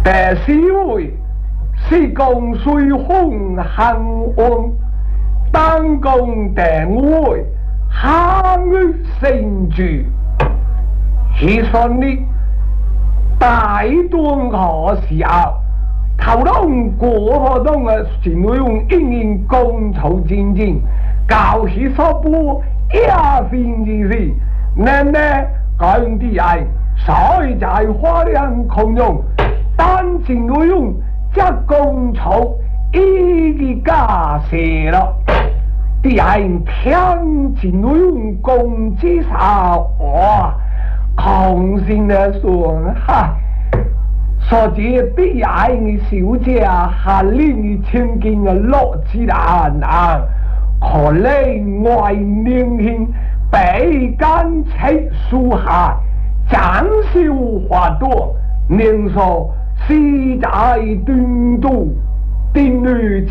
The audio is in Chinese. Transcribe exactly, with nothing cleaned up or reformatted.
但是为是公水红汉翁，当公定位汉语成句，其说你大段何时候？头龙过河东的是内容应应公曹精进，教习所不也fin之事，那呢讲的爱，所以在花莲空中单情内容，这公曹已经假设了，的爱天情内容公之啥哇，空心的说哈。所以必爱你小姐下令你千金的落之难啊，可能外年轻被干切树下长寿花朵，年少是在端度定律。